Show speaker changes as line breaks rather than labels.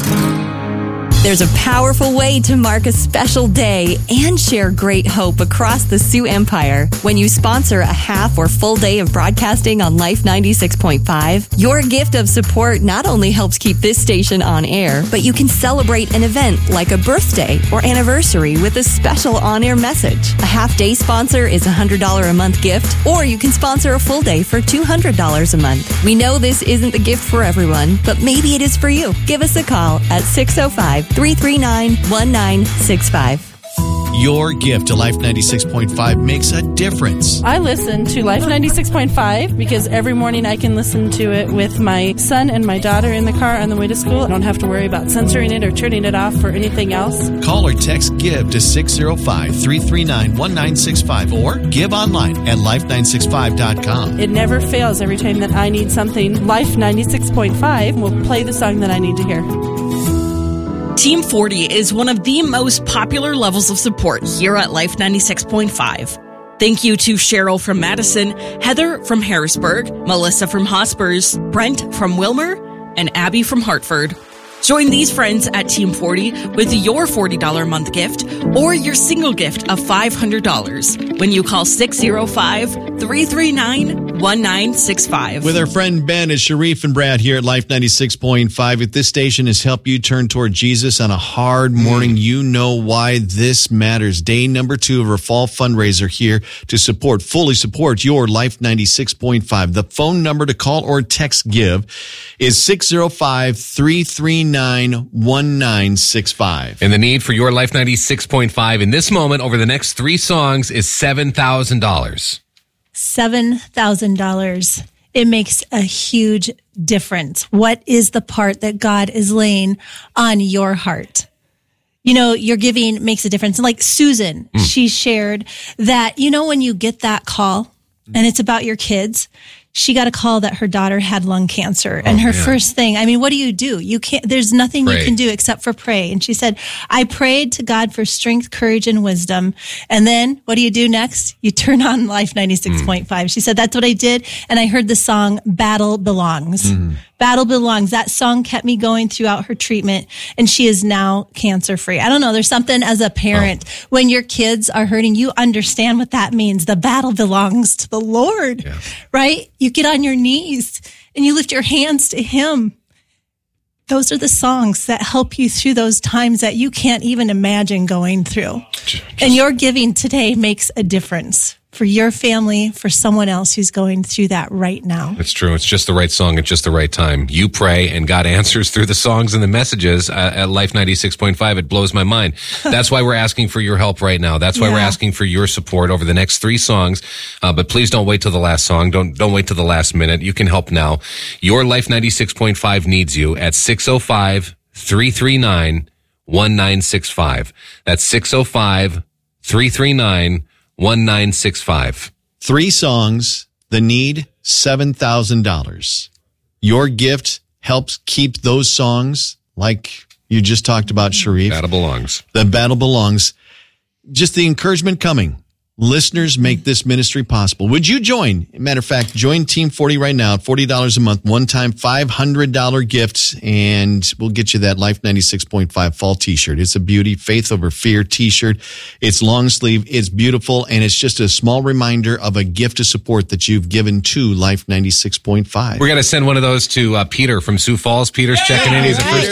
There's a powerful way to mark a special day and share great hope across the Sioux Empire. When you sponsor a half or full day of broadcasting on Life 96.5, your gift of support not only helps keep this station on air, but you can celebrate an event like a birthday or anniversary with a special on-air message. A half-day sponsor is a $100 a month gift, or you can sponsor a full day for $200 a month. We know this isn't the gift for everyone, but maybe it is for you. Give us a call at 605-339-1965.
Your gift to Life 96.5 makes a difference.
I listen to Life 96.5 because every morning I can listen to it with my son and my daughter in the car on the way to school. I don't have to worry about censoring it or turning it off or anything else.
Call or text GIVE to 605-339-1965 or give online at life965.com.
It never fails. Every time that I need something, Life 96.5 will play the song that I need to hear.
Team 40 is one of the most popular levels of support here at Life 96.5. Thank you to Cheryl from Madison, Heather from Harrisburg, Melissa from Hospers, Brent from Wilmer, and Abby from Hartford. Join these friends at Team 40 with your $40 a month gift or your single gift of $500 when you call 605-339-1965.
With our friend Ben and Sharif and Brad here at Life 96.5. If this station has helped you turn toward Jesus on a hard morning, you know why this matters. Day number 2 of our fall fundraiser here to fully support your Life 96.5. The phone number to call or text GIVE is 605-339-1965.
And the need for your Life 96.5 in this moment over the next 3 songs is $7,000.
$7,000. It makes a huge difference. What is the part that God is laying on your heart? You know, your giving makes a difference. And like Susan, she shared that, you know, when you get that call and it's about your kids, she got a call that her daughter had lung cancer. And her first thing, I mean, what do? You can't, there's nothing you can do except for pray. And she said, I prayed to God for strength, courage, and wisdom. And then what do you do next? You turn on Life 96.5. She said, that's what I did. And I heard the song Battle Belongs. Battle Belongs. That song kept me going throughout her treatment, and she is now cancer free. I don't know. There's something as a parent, when your kids are hurting, you understand what that means. The battle belongs to the Lord, right? You get on your knees and you lift your hands to Him. Those are the songs that help you through those times that you can't even imagine going through. And your giving today makes a difference for your family, for someone else who's going through that right now.
It's true. It's just the right song at just the right time. You pray and God answers through the songs and the messages at Life 96.5. It blows my mind. That's why we're asking for your help right now. That's why we're asking for your support over the next 3 songs. But please don't wait till the last song. Don't wait till the last minute. You can help now. Your Life 96.5 needs you at 605-339-1965. That's 605-339-1965.
3 songs, the need, $7,000. Your gift helps keep those songs, like you just talked about, Sharif.
Battle belongs.
The battle belongs. Just the encouragement coming. Listeners make this ministry possible. Would you join? Matter of fact, join Team 40 right now at $40 a month, one-time $500 gift, and we'll get you that Life 96.5 fall t-shirt. It's a beauty, Faith Over Fear t-shirt. It's long sleeve, it's beautiful, and it's just a small reminder of a gift of support that you've given to Life 96.5.
We're going to send one of those to Peter from Sioux Falls. Peter's checking in. He's a first